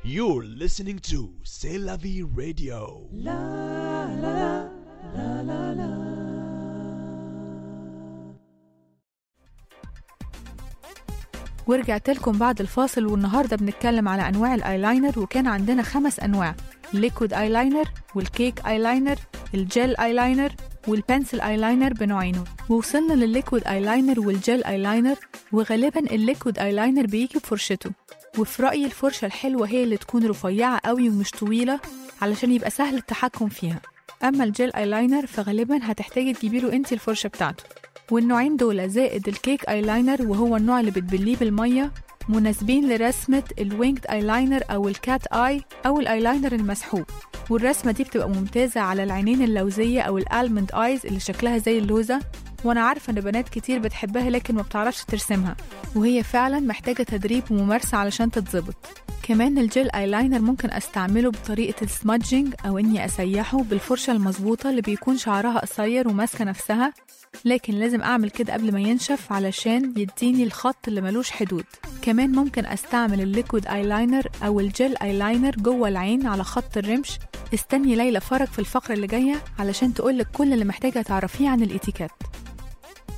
You're listening to C'est la vie radio. La la la la la. ورجعت لكم بعد الفاصل، والنهاردة بنتكلم على أنواع الآيلاينر، وكان عندنا 5 أنواع: الليكويد آيلاينر والكيك آيلاينر، الجيل آيلاينر والبنسل آيلاينر بنوعينه. ووصلنا للليكويد آيلاينر والجيل آيلاينر، وغالباً الليكويد آيلاينر بيجي بفرشته، وفي رأيي الفرشة الحلوة هي اللي تكون رفيعة قوي ومش طويلة علشان يبقى سهل التحكم فيها. أما الجيل آيلاينر فغالباً هتحتاجي تجيبيله انتي الفرشة بتاعته. والنوعين دول زائد الكيك آيلاينر وهو النوع اللي بتبليه بالمية مناسبين لرسمة الوينجد آيلاينر أو الكات آي أو الآيلاينر المسحوب، والرسمة دي بتبقى ممتازة على العينين اللوزية أو الألمند آيز اللي شكلها زي اللوزة. وأنا عارفة إن بنات كتير بتحبها لكن ما بتعرفش ترسمها، وهي فعلا محتاجة تدريب وممارسة علشان تتظبط. كمان الجيل آيلاينر ممكن أستعمله بطريقة السمادجينج أو إني أسيحه بالفرشة المظبوطة اللي بيكون شعرها قصير وماسكة نفسها، لكن لازم أعمل كده قبل ما ينشف علشان يديني الخط اللي ملوش حدود. كمان ممكن أستعمل الليكويد آيلاينر أو الجيل آيلاينر جوه العين على خط الرمش. استني ليلى فرج في الفقرة اللي جاية علشان تقولك كل اللي محتاجة تعرفيه عن الإتيكات.